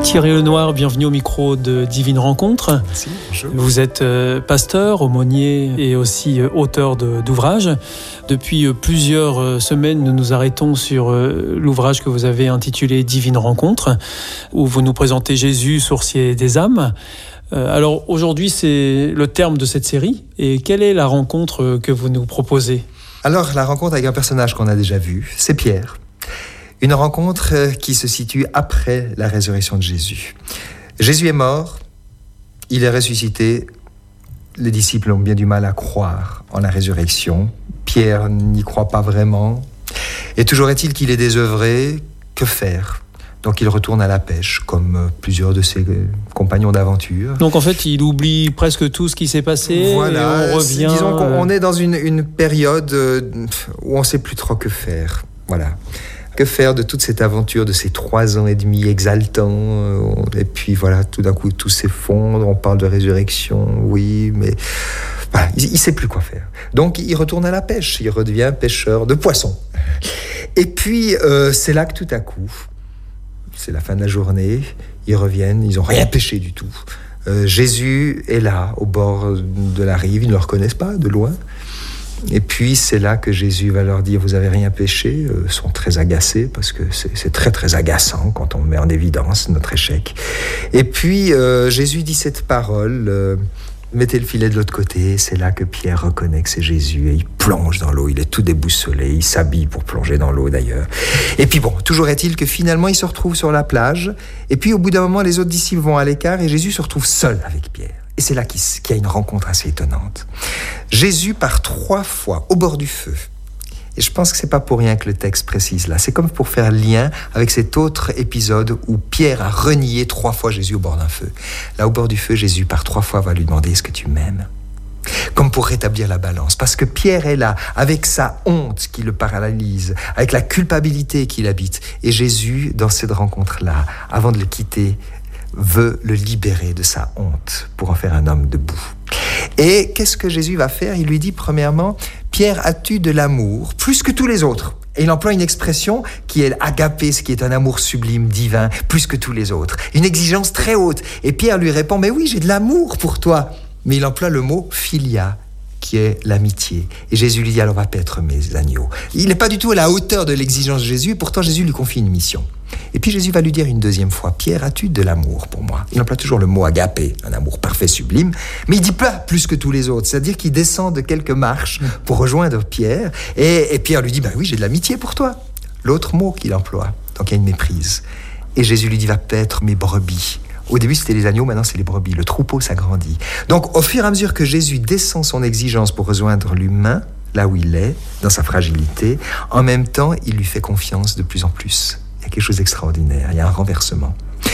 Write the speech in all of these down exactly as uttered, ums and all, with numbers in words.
Thierry Lenoir, bienvenue au micro de Divine Rencontre. Merci, bonjour. Vous êtes pasteur, aumônier et aussi auteur de, d'ouvrages. Depuis plusieurs semaines, nous nous arrêtons sur l'ouvrage que vous avez intitulé Divine Rencontre, où vous nous présentez Jésus, sourcier des âmes. Alors aujourd'hui, c'est le terme de cette série. Et quelle est la rencontre que vous nous proposez ? Alors, la rencontre avec un personnage qu'on a déjà vu, c'est Pierre. Une rencontre qui se situe après la résurrection de Jésus. Jésus est mort, il est ressuscité. Les disciples ont bien du mal à croire en la résurrection. Pierre n'y croit pas vraiment. Et toujours est-il qu'il est désœuvré. Que faire ? Donc il retourne à la pêche, comme plusieurs de ses compagnons d'aventure. Donc en fait, il oublie presque tout ce qui s'est passé. Voilà, et on revient. Disons qu'on est dans une, une période où on ne sait plus trop que faire. Voilà. Que faire de toute cette aventure, de ces trois ans et demi exaltants ? Et puis voilà, tout d'un coup, tout s'effondre. On parle de résurrection, oui, mais voilà, il ne sait plus quoi faire. Donc il retourne à la pêche. Il redevient pêcheur de poissons. Et puis euh, c'est là que tout à coup, c'est la fin de la journée, ils reviennent, ils n'ont rien pêché du tout. Euh, Jésus est là, au bord de la rive, ils ne le reconnaissent pas, de loin. Et puis c'est là que Jésus va leur dire « Vous n'avez rien péché ?» Ils sont très agacés, parce que c'est, c'est très très agaçant quand on met en évidence notre échec. Et puis euh, Jésus dit cette parole euh, « Mettez le filet de l'autre côté », c'est là que Pierre reconnaît que c'est Jésus, et il plonge dans l'eau, il est tout déboussolé, il s'habille pour plonger dans l'eau d'ailleurs. Et puis bon, toujours est-il que finalement il se retrouve sur la plage, et puis au bout d'un moment les autres disciples vont à l'écart, et Jésus se retrouve seul avec Pierre. Et c'est là qu'il y a une rencontre assez étonnante. Jésus part trois fois au bord du feu. Et je pense que c'est pas pour rien que le texte précise là. C'est comme pour faire lien avec cet autre épisode où Pierre a renié trois fois Jésus au bord d'un feu. Là, au bord du feu, Jésus par trois fois va lui demander « Est-ce que tu m'aimes ?» Comme pour rétablir la balance. Parce que Pierre est là, avec sa honte qui le paralyse, avec la culpabilité qui l'habite. Et Jésus, dans cette rencontre-là, avant de le quitter, veut le libérer de sa honte pour en faire un homme debout. Et qu'est-ce que Jésus va faire ? Il lui dit premièrement, « Pierre, as-tu de l'amour plus que tous les autres ?» Et il emploie une expression qui est agapé, ce qui est un amour sublime, divin, plus que tous les autres. Une exigence très haute. Et Pierre lui répond, « Mais oui, j'ai de l'amour pour toi. » Mais il emploie le mot « philia », qui est l'amitié. Et Jésus lui dit, « Alors va paître mes agneaux. » Il n'est pas du tout à la hauteur de l'exigence de Jésus, pourtant Jésus lui confie une mission. Et puis Jésus va lui dire une deuxième fois, « Pierre, as-tu de l'amour pour moi ?» Il emploie toujours le mot agapé, un amour parfait, sublime, mais il dit pas plus que tous les autres, c'est-à-dire qu'il descend de quelques marches pour rejoindre Pierre, et, et Pierre lui dit, « Ben oui, j'ai de l'amitié pour toi. » L'autre mot qu'il emploie, donc il y a une méprise. Et Jésus lui dit, « Va paître mes brebis. » Au début, c'était les agneaux, maintenant c'est les brebis. Le troupeau s'agrandit. Donc, au fur et à mesure que Jésus descend son exigence pour rejoindre l'humain, là où il est, dans sa fragilité, en même temps, il lui fait confiance de plus en plus. Il y a quelque chose d'extraordinaire, il y a un renversement.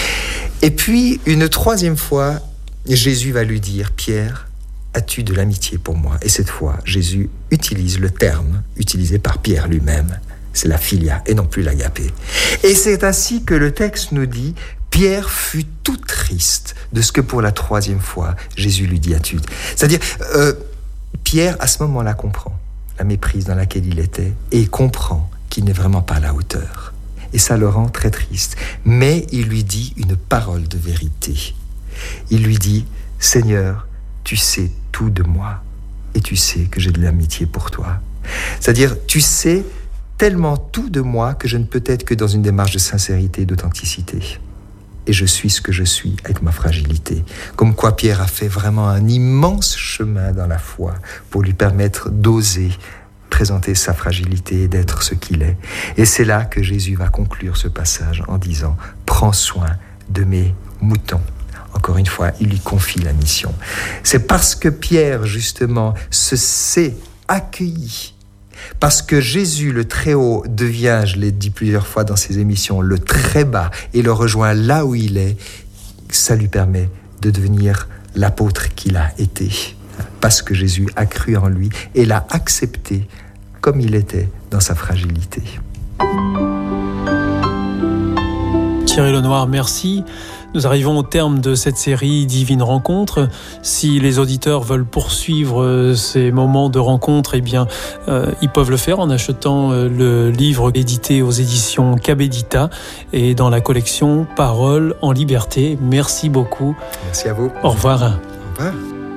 Et puis, une troisième fois, Jésus va lui dire, « Pierre, as-tu de l'amitié pour moi ?» Et cette fois, Jésus utilise le terme utilisé par Pierre lui-même. C'est la philia et non plus l'agapé. Et c'est ainsi que le texte nous dit, Pierre fut tout triste de ce que pour la troisième fois, Jésus lui dit « As-tu » C'est-à-dire, euh, Pierre, à ce moment-là, comprend la méprise dans laquelle il était et il comprend qu'il n'est vraiment pas à la hauteur. Et ça le rend très triste. Mais il lui dit une parole de vérité. Il lui dit « Seigneur, tu sais tout de moi et tu sais que j'ai de l'amitié pour toi. » C'est-à-dire, tu sais tellement tout de moi que je ne peux être que dans une démarche de sincérité et d'authenticité. Et je suis ce que je suis avec ma fragilité. Comme quoi Pierre a fait vraiment un immense chemin dans la foi pour lui permettre d'oser présenter sa fragilité et d'être ce qu'il est. Et c'est là que Jésus va conclure ce passage en disant « Prends soin de mes moutons ». Encore une fois, il lui confie la mission. C'est parce que Pierre, justement, se sait accueilli, parce que Jésus, le Très-Haut, devient, je l'ai dit plusieurs fois dans ses émissions, le Très-Bas, et le rejoint là où il est, ça lui permet de devenir l'apôtre qu'il a été. Parce que Jésus a cru en lui et l'a accepté comme il était dans sa fragilité. Thierry Lenoir, merci. Nous arrivons au terme de cette série Divine Rencontre. Si les auditeurs veulent poursuivre ces moments de rencontre, eh bien, euh, ils peuvent le faire en achetant le livre édité aux éditions Cabedita et dans la collection Paroles en liberté. Merci beaucoup. Merci à vous. Au revoir. Au revoir.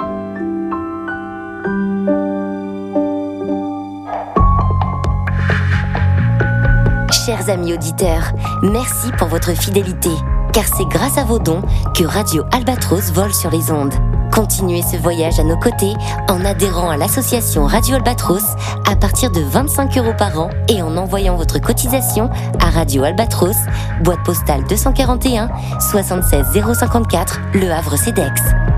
Chers amis auditeurs, merci pour votre fidélité, car c'est grâce à vos dons que Radio Albatros vole sur les ondes. Continuez ce voyage à nos côtés en adhérant à l'association Radio Albatros à partir de vingt-cinq euros par an et en envoyant votre cotisation à Radio Albatros, boîte postale deux cent quarante et un, soixante-seize zéro cinquante-quatre, Le Havre-Cedex.